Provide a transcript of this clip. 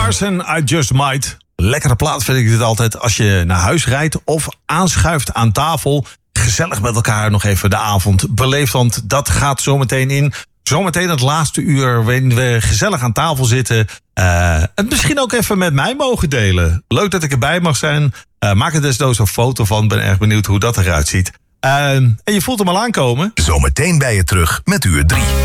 Larsen, I Just Might. Lekkere plaat vind ik dit altijd als je naar huis rijdt of aanschuift aan tafel. Gezellig met elkaar nog even de avond beleeft, want dat gaat zometeen in. Zometeen het laatste uur waarin we gezellig aan tafel zitten. Het misschien ook even met mij mogen delen. Leuk dat ik erbij mag zijn. Maak er desnoods een foto van. Ben erg benieuwd hoe dat eruit ziet. En je voelt hem al aankomen. Zometeen bij je terug met uur 3.